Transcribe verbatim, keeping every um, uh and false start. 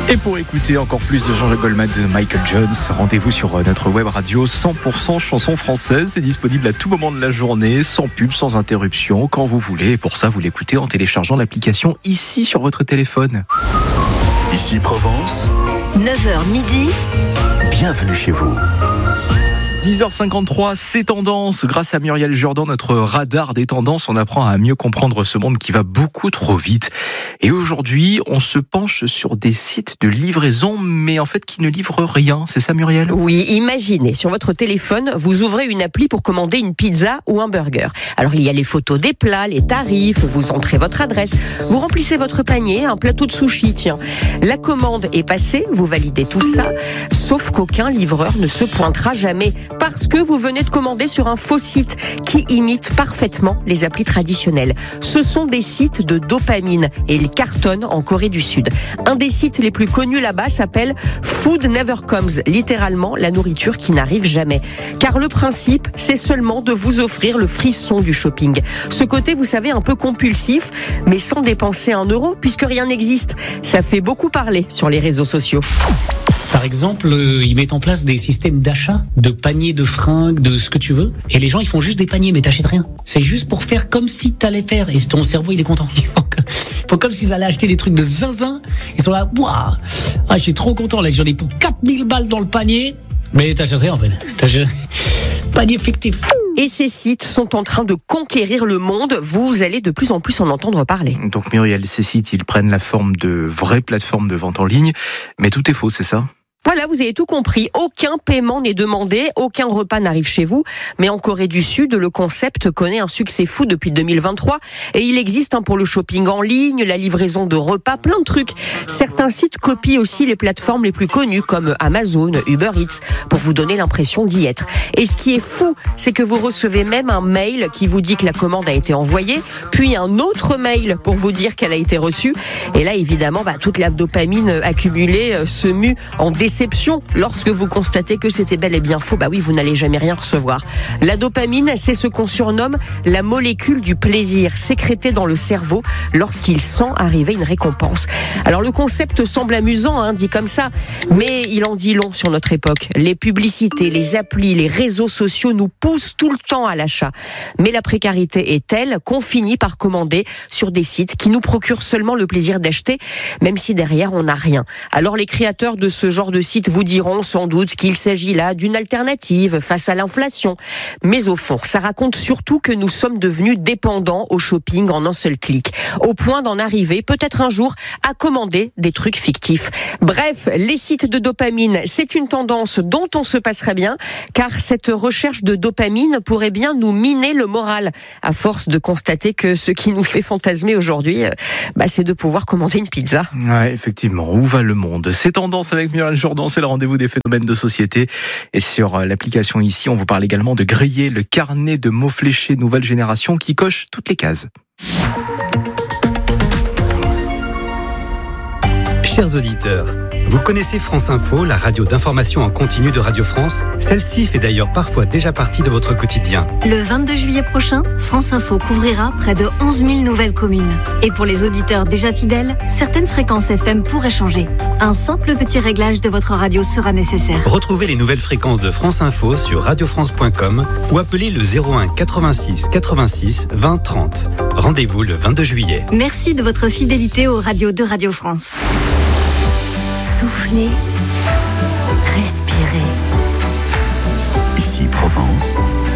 Et pour écouter encore plus de Jean-Jacques Goldman, de Michael Jones, rendez-vous sur notre web radio cent pour cent chansons françaises. C'est disponible à tout moment de la journée, sans pub, sans interruption, quand vous voulez. Et pour ça, vous l'écoutez en téléchargeant l'application Ici sur votre téléphone. Ici Provence, neuf heures midi. Bienvenue chez vous. dix heures cinquante-trois, c'est tendance. Grâce à Muriel Jourdan, notre radar des tendances, on apprend à mieux comprendre ce monde qui va beaucoup trop vite. Et aujourd'hui, on se penche sur des sites de livraison, mais en fait qui ne livrent rien. C'est ça, Muriel ? Oui, imaginez, sur votre téléphone, vous ouvrez une appli pour commander une pizza ou un burger. Alors il y a les photos des plats, les tarifs, vous entrez votre adresse, vous remplissez votre panier, un plateau de sushi, tiens. La commande est passée, vous validez tout ça, sauf qu'aucun livreur ne se pointera jamais. Parce que vous venez de commander sur un faux site qui imite parfaitement les applis traditionnelles. Ce sont des sites de dopamine et ils cartonnent en Corée du Sud. Un des sites les plus connus là-bas s'appelle Food Never Comes, littéralement la nourriture qui n'arrive jamais. Car le principe, c'est seulement de vous offrir le frisson du shopping. Ce côté, vous savez, un peu compulsif, mais sans dépenser un euro puisque rien n'existe. Ça fait beaucoup parler sur les réseaux sociaux. Par exemple, euh, ils mettent en place des systèmes d'achat, de paniers de fringues, de ce que tu veux. Et les gens, ils font juste des paniers, mais t'achètes rien. C'est juste pour faire comme si t'allais faire. Et ton cerveau, il est content. Ils font, que, ils font comme s'ils allaient acheter des trucs de zinzin. Ils sont là, waouh, ah, je suis trop content. Là, j'en ai pour quatre mille balles dans le panier. Mais t'achètes rien, en fait. T'achètes... Panier fictif. Et ces sites sont en train de conquérir le monde. Vous allez de plus en plus en entendre parler. Donc Muriel, ces sites, ils prennent la forme de vraies plateformes de vente en ligne, mais tout est faux, c'est ça ? Voilà, vous avez tout compris. Aucun paiement n'est demandé, aucun repas n'arrive chez vous. Mais en Corée du Sud, le concept connaît un succès fou depuis deux mille vingt-trois. Et il existe hein, pour le shopping en ligne, la livraison de repas, plein de trucs. Certains sites copient aussi les plateformes les plus connues comme Amazon, Uber Eats, pour vous donner l'impression d'y être. Et ce qui est fou, c'est que vous recevez même un mail qui vous dit que la commande a été envoyée, puis un autre mail pour vous dire qu'elle a été reçue. Et là, évidemment, bah, toute la dopamine accumulée euh, se mue en déception lorsque vous constatez que c'était bel et bien faux. Bah oui, vous n'allez jamais rien recevoir. La dopamine, c'est ce qu'on surnomme la molécule du plaisir, sécrétée dans le cerveau lorsqu'il sent arriver une récompense. Alors le concept semble amusant, hein, dit comme ça, mais il en dit long sur notre époque. Les publicités, les applis, les réseaux sociaux nous poussent tout le temps à l'achat. Mais la précarité est telle qu'on finit par commander sur des sites qui nous procurent seulement le plaisir d'acheter, même si derrière on n'a rien. Alors les créateurs de ce genre de sites vous diront sans doute qu'il s'agit là d'une alternative face à l'inflation. Mais au fond, ça raconte surtout que nous sommes devenus dépendants au shopping en un seul clic, au point d'en arriver peut-être un jour à commander des trucs fictifs. Bref, les sites de dopamine, c'est une tendance dont on se passerait bien, car cette recherche de dopamine pourrait bien nous miner le moral, à force de constater que ce qui nous fait fantasmer aujourd'hui, bah, c'est de pouvoir commander une pizza. Ouais, effectivement, où va le monde ? C'est tendance avec Muriel Jourdan, c'est le rendez-vous des phénomènes de société. Et sur l'application Ici, on vous parle également de Griller, le carnet de mots fléchés nouvelle génération qui coche toutes les cases. Chers auditeurs, vous connaissez France Info, la radio d'information en continu de Radio France ? Celle-ci fait d'ailleurs parfois déjà partie de votre quotidien. Le vingt-deux juillet prochain, France Info couvrira près de onze mille nouvelles communes. Et pour les auditeurs déjà fidèles, certaines fréquences F M pourraient changer. Un simple petit réglage de votre radio sera nécessaire. Retrouvez les nouvelles fréquences de France Info sur radio france point com ou appelez le zéro un quatre-vingt-six quatre-vingt-six vingt trente. Rendez-vous le vingt-deux juillet. Merci de votre fidélité aux radios de Radio France. Soufflez